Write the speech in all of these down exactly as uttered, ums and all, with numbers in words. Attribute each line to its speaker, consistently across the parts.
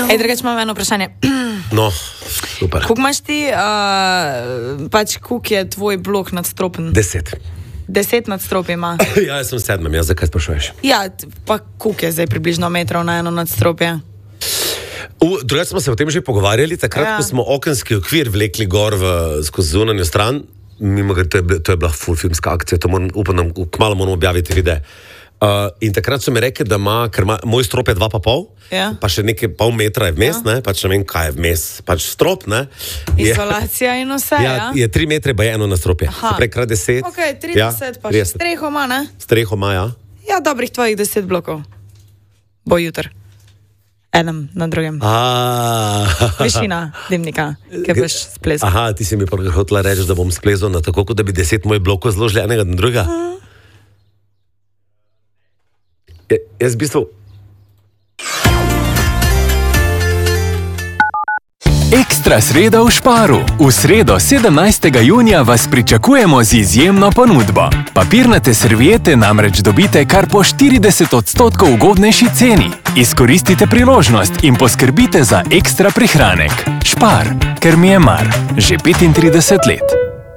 Speaker 1: Ej, drugače imam eno vprašanje.
Speaker 2: No, super.
Speaker 1: Koliko imaš ti, uh, pač koliko je tvoj blok nadstropjen?
Speaker 2: Deset.
Speaker 1: Deset nadstropij ima.
Speaker 2: Ja, jaz sem sedmem, ja, zakaj sprašuješ?
Speaker 1: Ja, pa koliko je zdaj približno metrov na eno nadstropje?
Speaker 2: Drugače smo se o tem že pogovarjali, takrat, ja. Ko smo okenski okvir vlekli gor v, skozi zunanjo stran, mimo, to, je, to je bila full filmska akcija, to moram, upam, da kmalo moramo objaviti videe. Uh, in takrat so mi rekli, da ima, ker ima, moj strop je dva pa pol, ja. Pa še nekaj pol metra je vmes, ja. Ne, pač ne vem, kaj je vmes, pač strop, ne.
Speaker 1: Izolacija je, in vse, ja.
Speaker 2: Ja, je tri metre, pa je eno na stropje. Se pravi, krat deset.
Speaker 1: Ok, trideset, ja, pa še streho ima, ne?
Speaker 2: Streho ima, ja.
Speaker 1: Ja, dobrih tvojih deset blokov. Bo jutr. Enem na drugem. Višina dimnika, ki boš splezal.
Speaker 2: Aha, ti si mi prvi hotela reči, da bom splezal na tako, kot da bi deset mojih blokov zložili enega na drugega. Aha. Je, jaz v bistvu...
Speaker 3: Ekstra sreda v Šparu. V sredo sedemnajstega junija vas pričakujemo z izjemno ponudbo. Papirnate serviete namreč dobite kar po štirideset odstotkov ugodnejši ceni. Izkoristite priložnost in poskrbite za ekstra prihranek. Špar, ker mi je mar. Že petintrideset let.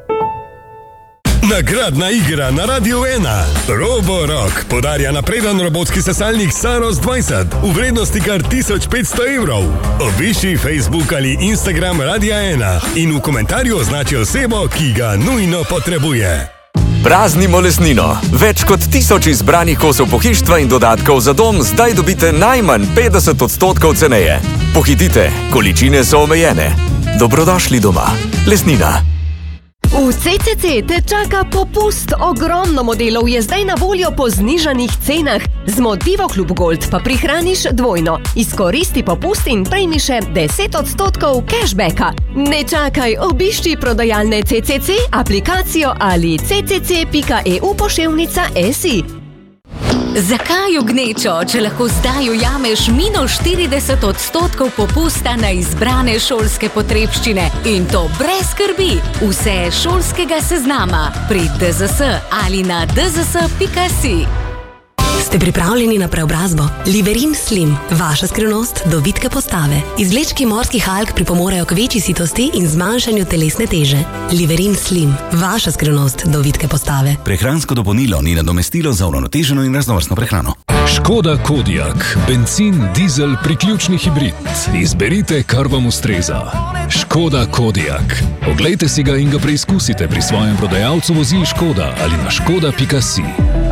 Speaker 4: Nagradna igra na Radiu ena. Roborock podarja napreden robotski sesalnik Saros dvajset v vrednosti kar tisoč petsto evrov. Obišči Facebook ali Instagram Radia ena in v komentarju označi osebo, ki ga nujno potrebuje.
Speaker 5: Praznimo lesnino. Več kot tisoč izbranih kosov pohištva in dodatkov za dom zdaj dobite najmanj petdeset odstotkov ceneje. Pohitite, količine so omejene. Dobrodošli doma. Lesnina.
Speaker 6: V C C C te čaka popust. Ogromno modelov je zdaj na voljo po znižanih cenah. Z Motivo Klub Gold pa prihraniš dvojno. Izkoristi popust in prejmi še deset odstotkov cashbacka. Ne čakaj, obišči prodajalne C C C, aplikacijo ali c c c pika e u poševnica si.
Speaker 7: Zakaj v gnečo, če lahko zdaj ujameš minus štirideset odstotkov popusta na izbrane šolske potrebščine in to brez skrbi? Vse šolskega seznama pri D Z S ali na d z s pika si.
Speaker 8: Ste pripravljeni na preobrazbo? Liverin Slim, vaša skrivnost do vitke postave. Izvlečki morskih alg pripomorejo k večji sitosti in zmanjšanju telesne teže. Liverin Slim, vaša skrivnost do vitke postave.
Speaker 9: Prehransko dopolnilo ni nadomestilo za uravnoteženo in raznovrstno prehrano.
Speaker 10: Škoda Kodiaq, bencin, dizel, priključni hibrid. Izberite, kar vam ustreza. Škoda Kodiaq. Oglejte si ga in ga preizkusite pri svojem prodajalcu vozil Škoda ali na škoda pika si.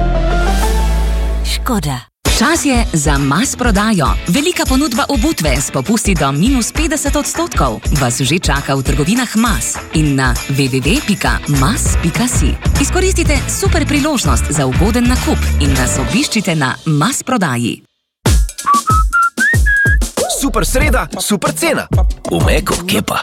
Speaker 7: Škoda. Čas je za Mas prodajo. Velika ponudba obutve s popusti do minus petdeset odstotkov vas že čaka v trgovinah Mas in na w w w pika mas pika si. Izkoristite super priložnost za ugoden nakup in nas obiščite na Mas prodaji.
Speaker 11: Super sreda, super cena. V Meku, kje pa?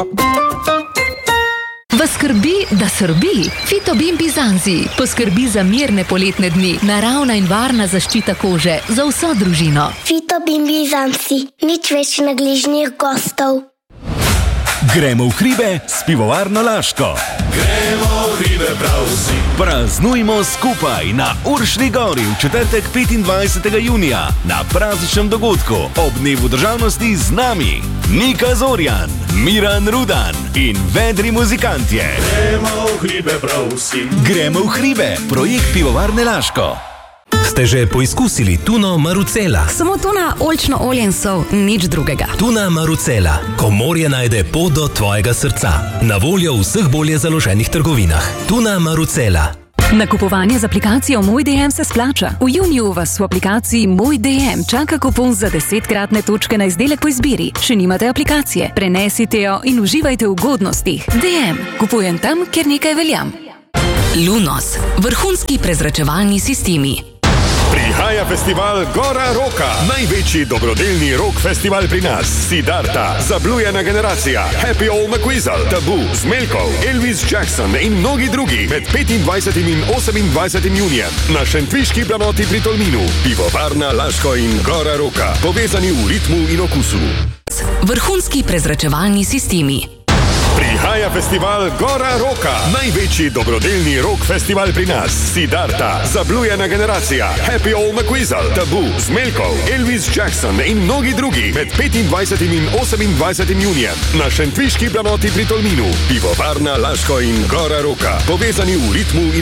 Speaker 6: Vas skrbi, da srbi? Fitobim Bizanci poskrbi za mirne poletne dni, naravna in varna zaščita kože za vso družino.
Speaker 12: Fitobim Bizanci, nič več nagližnih gostov.
Speaker 9: Gremo v hribe s pivovarno Laško.
Speaker 4: Gremo v hribe prav vsi.
Speaker 9: Praznujmo skupaj na Uršni gori v četrtek petindvajsetega junija na prazničnem dogodku ob dnevu državnosti z nami Nika Zorjan, Miran Rudan in vedri muzikantje.
Speaker 4: Gremo v hribe prav vsi.
Speaker 9: Gremo v hribe, projekt pivovarne Laško.
Speaker 13: Ste že poizkusili tuno Marucela?
Speaker 8: Samo tuna, oljčno olje in sol, nič drugega.
Speaker 13: Tuna Marucela, ko morje najde pot do tvojega srca. Na voljo v vseh bolje založenih trgovinah. Tuna Marucela.
Speaker 14: Nakupovanje z aplikacijo Moj D M se splača. V juniju vas v aplikaciji Moj D M čaka kupon za desetkratne točke na izdelek po izbiri. Še nimate aplikacije? Prenesite jo in uživajte v ugodnostih. D M. Kupujem tam, kjer nekaj veljam.
Speaker 7: Lunos. Vrhunski prezračevalni sistemi.
Speaker 4: Prihaja festival Gora Roka, največji dobrodelni rock festival pri nas. Siddharta, Zablujena generacija, Happy All McQuizzle, Tabu, Zmelkov, Elvis Jackson in mnogi drugi med petindvajsetim in osemindvajsetim junijem na šentviški planoti pri Tolminu. Pivovarna Laško in Gora Roka, povezani v ritmu in okusu.
Speaker 7: Vrhunski prezračevalni sistemi.
Speaker 4: Prihaja festival Gora Roka, največji dobrodelni rock festival pri nas. Siddharta, Zablujena generacija, Happy Old McWeasel, Tabu, Smelkov, Elvis Jackson in mnogi drugi med petindvajsetim in osemindvajsetim junijem na Šentviški planoti pri Tolminu. Pivovarna Laško in Gora Roka, povezani v ritmu in